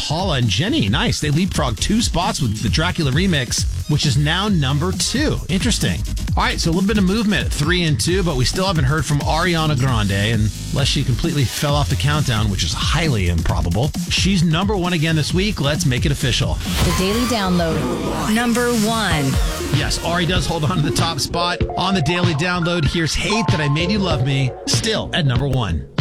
Hala and Jenny. Nice. They leapfrogged 2 spots with the Dracula remix, which is now number 2. Interesting. All right, so a little bit of movement at 3 and 2, but we still haven't heard from Ariana Grande, unless she completely fell off the countdown, which is highly improbable. She's number 1 again this week. Let's make it official. The Daily Download. Number 1. Yes, Ari does hold on to the top spot. On the Daily Download, here's Hate That I Made You Love Me, still at number 1.